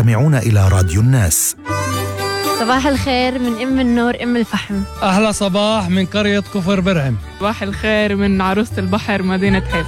تستمعون إلى راديو الناس. صباح الخير من أم النور أم الفحم. أحلى صباح من قرية كفر برهم. صباح الخير من عروسة البحر مدينة حيفا.